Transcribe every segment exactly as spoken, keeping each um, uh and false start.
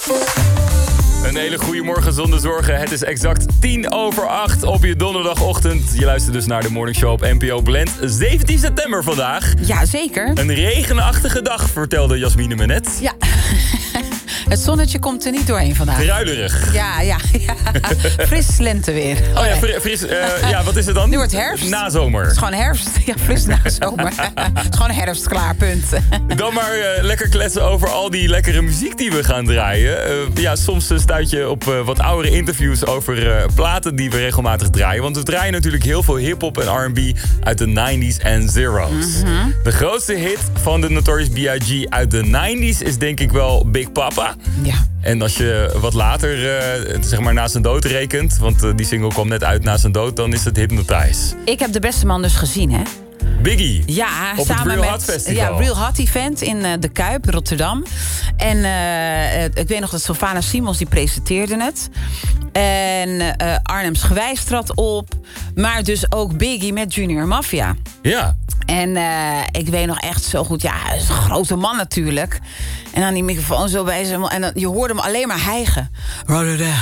Een hele goede morgen zonder zorgen. Het is exact tien over acht op je donderdagochtend. Je luistert dus naar de Morning Show op N P O Blend. zeventien september vandaag. Ja, zeker. Een regenachtige dag, vertelde Jasmine me net. Ja. Het zonnetje komt er niet doorheen vandaag. Druilerig. Ja, ja, ja. Fris lenteweer. Oh, Oh ja, nee. fris. Uh, ja, wat is het dan? Nu wordt herfst. Nazomer. Het is gewoon herfst. Ja, fris nazomer. Het is gewoon herfst, klaar, punt. Dan maar uh, lekker kletsen over al die lekkere muziek die we gaan draaien. Uh, ja, soms uh, stuit je op uh, wat oudere interviews over uh, platen die we regelmatig draaien. Want we draaien natuurlijk heel veel hiphop en R en B uit de nineties en zero's. Mm-hmm. De grootste hit van de Notorious B I G uit de nineties is denk ik wel Big Papa. Ja. En als je wat later, uh, zeg maar, na zijn dood rekent, want uh, die single kwam net uit na zijn dood, dan is het Hypnotize. Ik heb de beste man dus gezien, hè? Biggie. Ja, op samen het Real met Hot Festival. Ja, Real Hot Event in uh, de Kuip, Rotterdam. En uh, ik weet nog dat Sylvana Simons die presenteerde het. En uh, Arnhems Gewijs trad op. Maar dus ook Biggie met Junior Mafia. Ja. En uh, ik weet nog echt zo goed, ja, hij is een grote man natuurlijk. En dan die microfoon zo bij zijn mond. En dan, je hoorde hem alleen maar hijgen. Rotterdam.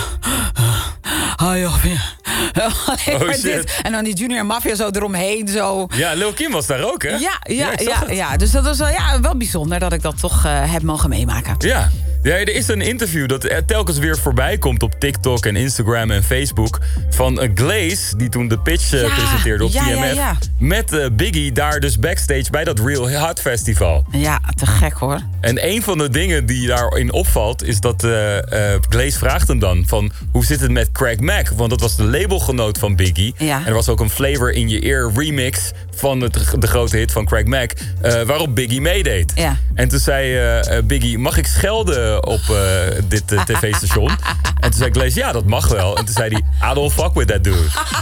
High up, yeah. Oh, shit. En dan die Junior Mafia zo eromheen. Zo. Ja, Lil Kim was daar ook, hè? Ja, ja, ja, ja, ja. Dus dat was wel, ja, wel bijzonder dat ik dat toch uh, heb mogen meemaken. Ja. Ja, er is een interview dat telkens weer voorbij komt op TikTok en Instagram en Facebook van uh, Glaze, die toen de pitch uh, ja, presenteerde op ja, T M F. Ja, ja. Met uh, Biggie daar dus backstage bij dat Real Hot Festival. Ja, te gek hoor. En een van de dingen die daarin opvalt is dat uh, uh, Glaze vraagt hem dan van hoe zit het met Craig Mack? Want dat was de labelgenoot van Biggie. Ja. En er was ook een Flavor in Your Ear remix van het, de grote hit van Craig Mack, uh, waarop Biggie meedeed. Ja. En toen zei uh, Biggie, mag ik schelden op uh, dit uh, tv-station? En toen zei Glaze, ja, dat mag wel. En toen zei hij, I don't fuck with that dude.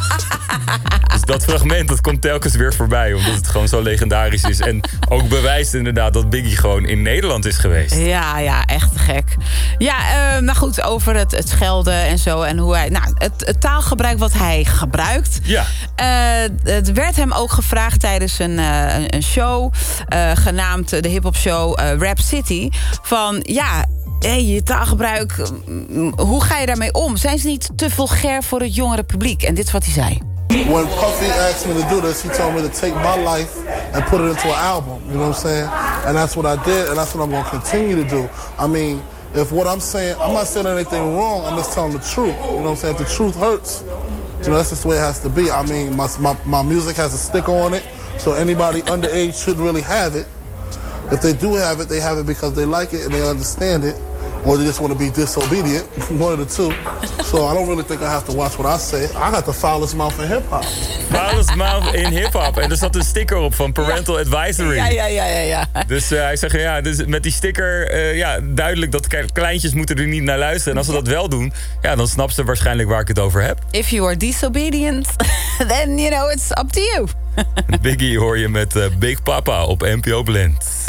Dus dat fragment, dat komt telkens weer voorbij, omdat het gewoon zo legendarisch is. En ook bewijst inderdaad dat Biggie gewoon in Nederland is geweest. Ja, ja, echt te gek. Ja, uh, maar goed, over het, het schelden en zo. En hoe hij, nou, het, het taalgebruik wat hij gebruikt. Ja. Uh, het werd hem ook gevraagd tijdens een, uh, een show, uh, genaamd de hip-hop show uh, Rap City. Van ja, hey, je taalgebruik, hoe ga je daarmee om? Zijn ze niet te vulgair voor het jongere publiek? En dit is wat hij zei. When Puffy asked me to do this, he told me to take my life and put it into an album. You know what I'm saying? And that's what I did, and that's what I'm going to continue to do. I mean, if what I'm saying, I'm not saying anything wrong, I'm just telling the truth. You know what I'm saying? If the truth hurts, you know, that's just the way it has to be. I mean, my, my, my music has a sticker on it, so anybody underage should really have it. If they do have it, they have it because they like it and they understand it, or they just want to be disobedient, one of the two. So I don't really think I have to watch what I say. I got the foulest mouth in hip-hop. Foulest mouth in hip-hop. En er zat een sticker op van Parental Advisory. Ja, ja, ja, ja, ja. Dus uh, hij zegt, ja, dus met die sticker, uh, ja, duidelijk dat kleintjes moeten er niet naar luisteren. En als ze dat wel doen, ja, dan snapt ze waarschijnlijk waar ik het over heb. If you are disobedient, then, you know, it's up to you. Biggie hoor je met uh, Big Papa op N P O Blend.